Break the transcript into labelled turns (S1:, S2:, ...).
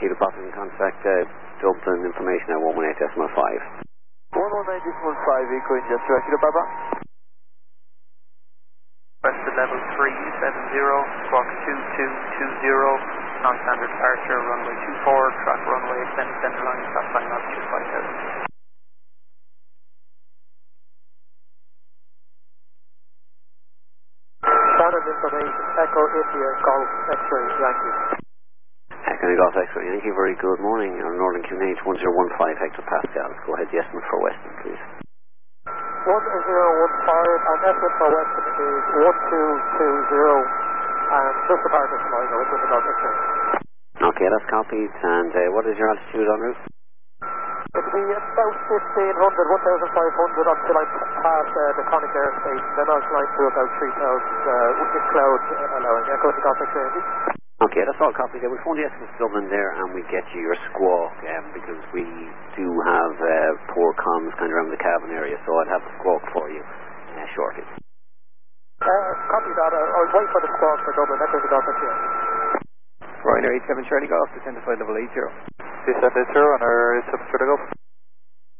S1: Kilo Papa in contact Dublin information at 118.5.
S2: 119.5 Eco in Jet Kilo Papa.
S3: Requested level 370, squawk 2220, non-standard departure, runway 24, track runway, extended center line, stop line altitude 5000.
S2: Standard information, Echo India, Golf X-ray, Yankee.
S1: Echo Golf X-ray, Yankee, very good morning. On Northern QNH 1015 hectopascals. Go ahead, the estimate for Western, please.
S2: 1015, and estimate for Western is 1220, and just departure from Sligo, it's with the Golf X-ray.
S1: Okay, that's copied. And what is your altitude en route?
S2: It'll be about 1,500, 1,500 until I pass the Connick Air Station. Then I'll climb to about 3,000 with cloud allowing. Echo to Golf X-ray.
S1: Okay, that's all copied. We phoned the estimate Dublin there and we get you your squawk because we do have poor comms kind of around the cabin area, so I'd have the squawk for you shortly.
S2: Copy that. I'll wait for the squawk for Dublin. Echo to Golf X-ray.
S3: Ryanair 87 Charlie Golf, descend to flight level 80.
S2: Descend 80 on our 87 Charlie Golf.